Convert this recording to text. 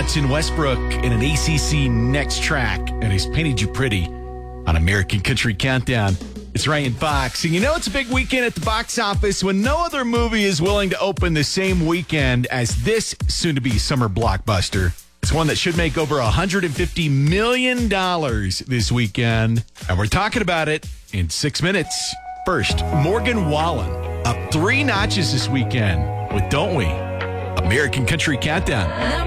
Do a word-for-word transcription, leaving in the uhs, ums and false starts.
Russell Westbrook in an A C C Next Track, and he's Painted You Pretty on American Country Countdown. It's Ryan Fox, and you know it's a big weekend at the box office when no other movie is willing to open the same weekend as this soon-to-be summer blockbuster. It's one that should make over one hundred fifty million dollars this weekend, and we're talking about it in six minutes. First, Morgan Wallen up three notches this weekend with Don't We? American Country Countdown.